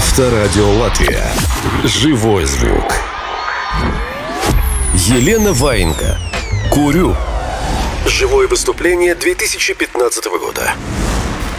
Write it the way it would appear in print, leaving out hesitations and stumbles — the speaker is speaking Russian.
Авторадио Латвия. Живой звук. Елена Ваенга. «Курю». Живое выступление 2015 года.